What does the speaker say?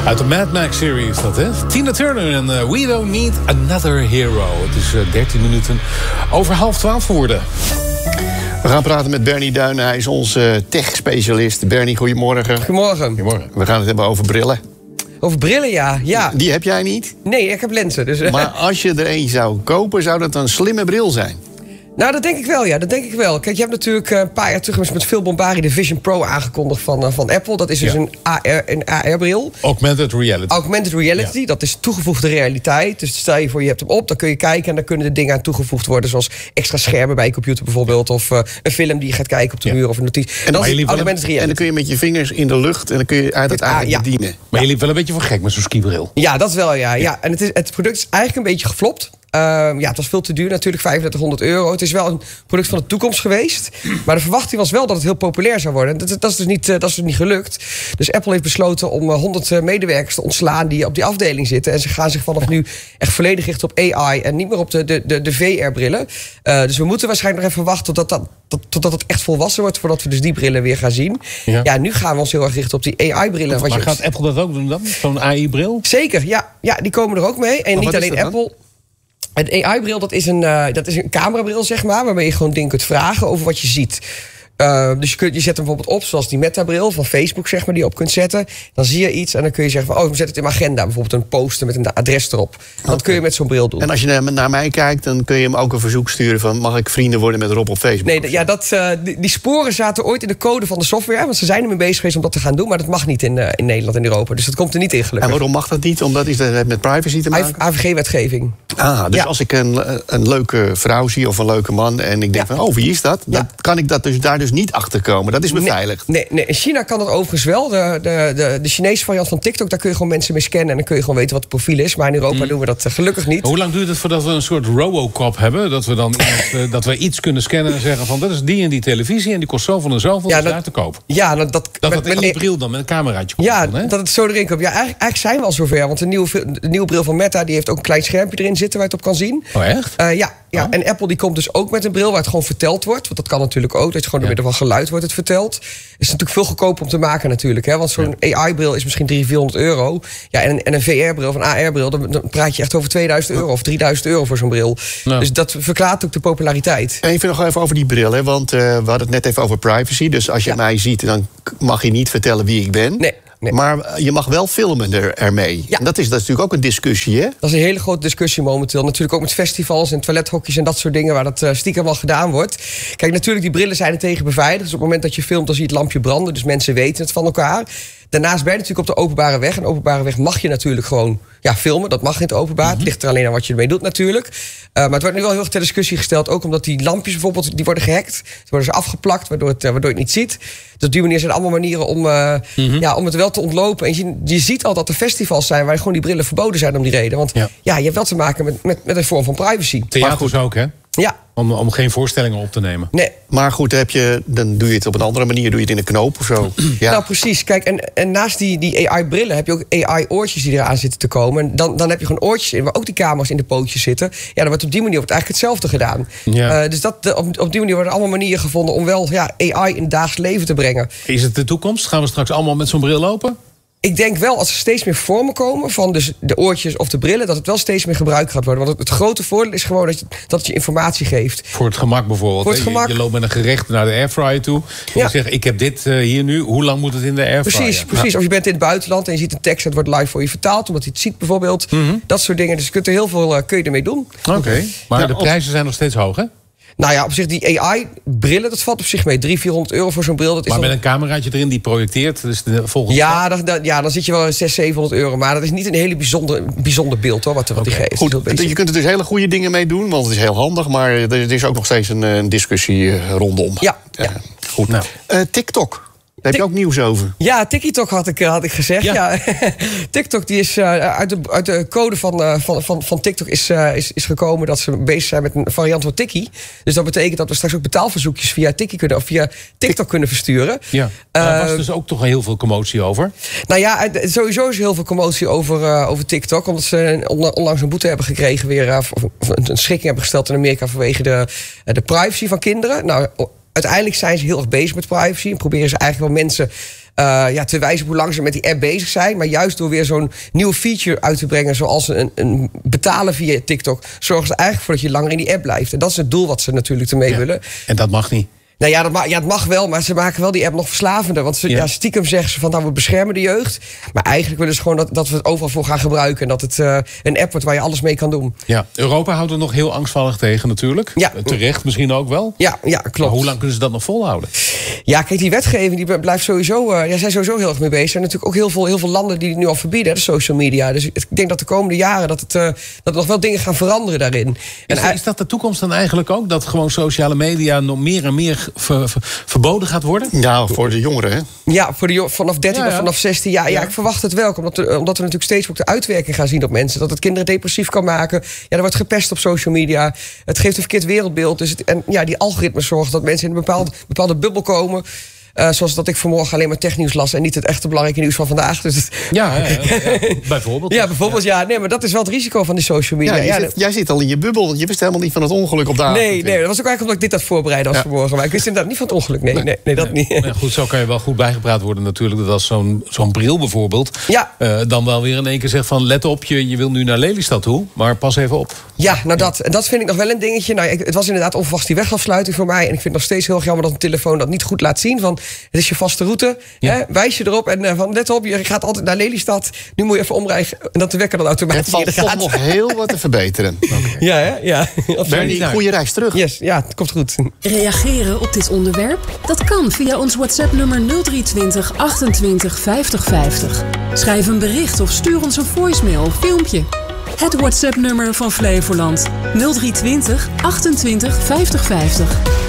Uit de Mad Max series dat, hè? Tina Turner en We Don't Need Another Hero. Het is 13 minuten over 11:30 geworden. We gaan praten met Bernie Duinen. Hij is onze tech-specialist. Bernie, goedemorgen. Goedemorgen. Goedemorgen. We gaan het hebben over brillen. Over brillen, ja. Die heb jij niet? Nee, ik heb lenzen. Dus, Maar als je er een zou kopen, zou dat een slimme bril zijn? Nou, dat denk ik wel, ja. Dat denk ik wel. Kijk, je hebt natuurlijk een paar jaar terug met veel bombardie de Vision Pro aangekondigd van Apple. Dat is dus een AR-bril. Augmented reality. Augmented reality, dat is toegevoegde realiteit. Dus stel je voor, je hebt hem op, dan kun je kijken en dan kunnen er dingen aan toegevoegd worden. Zoals extra schermen bij je computer bijvoorbeeld. Of een film die je gaat kijken op de muur of een notitie. En dat is augmented reality. En dan kun je met je vingers in de lucht en dan kun je uiteindelijk bedienen. Maar je liep wel een beetje voor gek met zo'n skibril. Ja, dat wel, ja. En het product is eigenlijk een beetje geflopt. Het was veel te duur natuurlijk, €3500. Het is wel een product van de toekomst geweest. Maar de verwachting was wel dat het heel populair zou worden. Dat is dus niet gelukt. Dus Apple heeft besloten om 100 medewerkers te ontslaan die op die afdeling zitten. En ze gaan zich vanaf nu echt volledig richten op AI en niet meer op de VR-brillen. Dus we moeten waarschijnlijk nog even wachten totdat het echt volwassen wordt, voordat we dus die brillen weer gaan zien. Ja, nu gaan we ons heel erg richten op die AI-brillen. Maar gaat Apple dat ook doen dan? Zo'n AI-bril? Zeker, ja, die komen er ook mee. En niet alleen Apple. Een AI-bril, dat is een camerabril, zeg maar, waarmee je gewoon dingen kunt vragen over wat je ziet. Dus je zet hem bijvoorbeeld op, zoals die Meta-bril van Facebook, zeg maar, die je op kunt zetten. Dan zie je iets en dan kun je zeggen van, zet het in mijn agenda. Bijvoorbeeld een poster met een adres erop. Dat kun je met zo'n bril doen. En als je naar mij kijkt, dan kun je hem ook een verzoek sturen van, mag ik vrienden worden met Rob op Facebook? Nee, die sporen zaten ooit in de code van de software. Want ze zijn ermee bezig geweest om dat te gaan doen. Maar dat mag niet in Nederland en Europa. Dus dat komt er niet in, gelukkig. En waarom mag dat niet? Omdat het met privacy te maken? AVG-wetgeving. Dus als ik een leuke vrouw zie of een leuke man en ik denk van, wie is dat? Dan kan ik daar dus niet achter komen. Dat is beveiligd. Nee, in China kan dat overigens wel. De Chinese variant van TikTok, daar kun je gewoon mensen mee scannen en dan kun je gewoon weten wat het profiel is. Maar in Europa doen we dat gelukkig niet. Hoe lang duurt het voordat we een soort Robocop hebben? Dat we dan dat we iets kunnen scannen en zeggen van, dat is die en die televisie en die kost zoveel en zoveel, is daar te koop. Ja, dat in die bril dan met een cameraatje komt. Ja, dan, dat het zo erin komt. Ja, eigenlijk zijn we al zover. Want de nieuwe bril van Meta, die heeft ook een klein schermpje erin zitten waar je het op kan zien. Oh, echt? Ja. En Apple die komt dus ook met een bril waar het gewoon verteld wordt. Want dat kan natuurlijk ook. Dat je gewoon door middel van geluid wordt het verteld. Het is natuurlijk veel goedkoper om te maken natuurlijk. Hè? Want zo'n AI-bril is misschien €300-400. Ja, en een VR-bril of een AR-bril, dan praat je echt over €2000 of €3000 voor zo'n bril. Nou. Dus dat verklaart ook de populariteit. Even nog even over die bril. Hè? Want we hadden het net even over privacy. Dus als je mij ziet, dan mag je niet vertellen wie ik ben. Nee. Maar je mag wel filmen ermee. Ja. Dat is natuurlijk ook een discussie, hè? Dat is een hele grote discussie momenteel. Natuurlijk ook met festivals en toilethokjes en dat soort dingen, waar dat stiekem wel gedaan wordt. Kijk, natuurlijk, die brillen zijn er tegen beveiligd. Dus op het moment dat je filmt, dan zie je het lampje branden. Dus mensen weten het van elkaar. Daarnaast ben je natuurlijk op de openbare weg. En de openbare weg mag je natuurlijk gewoon filmen. Dat mag in het openbaar. Het ligt er alleen aan wat je ermee doet natuurlijk. Maar het wordt nu wel heel erg ter discussie gesteld. Ook omdat die lampjes bijvoorbeeld, die worden gehackt. Ze worden ze afgeplakt, waardoor je het niet ziet. Dus op die manier zijn allemaal manieren om het wel te ontlopen. En je ziet al dat er festivals zijn waar gewoon die brillen verboden zijn om die reden. Want je hebt wel te maken met een vorm van privacy. Theaters ook, hè? Ja. Om geen voorstellingen op te nemen. Nee. Maar goed, dan doe je het op een andere manier. Doe je het in een knoop of zo. Ja. Nou, precies. Kijk, en naast die AI-brillen heb je ook AI-oortjes die eraan zitten te komen. En dan heb je gewoon oortjes in waar ook die camera's in de pootjes zitten. Ja, dan wordt op die manier eigenlijk hetzelfde gedaan. Ja. Dus op die manier worden allemaal manieren gevonden om wel AI in het dagelijks leven te brengen. Is het de toekomst? Gaan we straks allemaal met zo'n bril lopen? Ik denk wel, als er steeds meer vormen komen van dus de oortjes of de brillen, dat het wel steeds meer gebruikt gaat worden. Want het grote voordeel is gewoon dat het je informatie geeft. Voor het gemak bijvoorbeeld. Voor het gemak. Je loopt met een gerecht naar de airfryer toe. Je zegt, ik heb dit hier nu. Hoe lang moet het in de airfryer? Precies. Of je bent in het buitenland en je ziet een tekst, het wordt live voor je vertaald, omdat je het ziet bijvoorbeeld. Dat soort dingen. Dus je kunt er heel veel kun je ermee doen. Oké. Maar de prijzen zijn nog steeds hoog, hè? Nou ja, op zich die AI-brillen, dat valt op zich mee. €300-400 voor zo'n bril. Dat is maar met een cameraatje erin die projecteert? Dus volgens dan zit je wel €600-700. Maar dat is niet een hele bijzonder beeld, hoor, wat die geeft. Goed, je kunt er dus hele goede dingen mee doen, want het is heel handig. Maar er is ook nog steeds een discussie rondom. Ja. Goed. Nou. TikTok. Daar heb je ook nieuws over. Ja, TikTok had ik gezegd. Ja. TikTok die is uit de code van TikTok is gekomen dat ze bezig zijn met een variant van Tikkie. Dus dat betekent dat we straks ook betaalverzoekjes via Tikkie kunnen of via TikTok kunnen versturen. Ja. Daar was dus ook toch heel veel commotie over. Nou ja, sowieso is er heel veel commotie over TikTok, omdat ze onlangs een boete hebben gekregen weer, een schikking hebben gesteld in Amerika vanwege de privacy van kinderen. Nou, uiteindelijk zijn ze heel erg bezig met privacy en proberen ze eigenlijk wel mensen te wijzen hoe lang ze met die app bezig zijn. Maar juist door weer zo'n nieuwe feature uit te brengen, zoals een betalen via TikTok, zorgen ze eigenlijk voor dat je langer in die app blijft. En dat is het doel wat ze natuurlijk ermee willen. En dat mag niet. Nou ja, het mag wel, maar ze maken wel die app nog verslavender. Want stiekem zeggen ze van, nou, we beschermen de jeugd. Maar eigenlijk willen ze gewoon dat we het overal voor gaan gebruiken. En dat het een app wordt waar je alles mee kan doen. Ja, Europa houdt er nog heel angstvallig tegen natuurlijk. Ja. Terecht misschien ook wel. Ja, klopt. Maar hoe lang kunnen ze dat nog volhouden? Ja, kijk, die wetgeving die blijft sowieso... zijn sowieso heel erg mee bezig. Er zijn natuurlijk ook heel veel landen die het nu al verbieden, de social media. Dus ik denk dat de komende jaren dat er nog wel dingen gaan veranderen daarin. Is dat de toekomst dan eigenlijk ook? Dat gewoon sociale media nog meer en meer verboden gaat worden? Ja, voor de jongeren, hè? Ja, vanaf 13 of vanaf 16 jaar. Ja, ik verwacht het wel. Omdat we natuurlijk steeds ook de uitwerking gaan zien op mensen. Dat het kinderen depressief kan maken. Ja, er wordt gepest op social media. Het geeft een verkeerd wereldbeeld. Dus die algoritmes zorgen dat mensen in een bepaalde bubbel komen. Zoals dat ik vanmorgen alleen maar technieuws las en niet het echte belangrijke nieuws van vandaag. Dus bijvoorbeeld. Ja, bijvoorbeeld. Ja, nee, maar dat is wel het risico van die social media. Jij zit al in je bubbel. Je wist helemaal niet van het ongeluk op de avond. Nee, dat was ook eigenlijk omdat ik dit had voorbereid als vanmorgen. Maar ik wist inderdaad niet van het ongeluk. Nee, dat niet. Maar goed, zo kan je wel goed bijgepraat worden natuurlijk. Dat als zo'n bril bijvoorbeeld dan wel weer in één keer zegt van let op, je wil nu naar Lelystad toe, maar pas even op. Ja, nou dat vind ik nog wel een dingetje. Nou, het was inderdaad onverwacht die wegafsluiting voor mij. En ik vind het nog steeds heel erg jammer dat een telefoon dat niet goed laat zien. Van, het is je vaste route. Hè? Wijs je erop en van let op, je gaat altijd naar Lelystad. Nu moet je even omrijden en dat de wekker dan automatisch gaat. Het valt toch nog heel wat te verbeteren. Okay. Ja. Bernie, goede reis terug. Yes, ja, het komt goed. Reageren op dit onderwerp? Dat kan via ons WhatsApp-nummer 0320 28 50 50. Schrijf een bericht of stuur ons een voicemail of filmpje. Het WhatsApp-nummer van Flevoland 0320 28 50 50.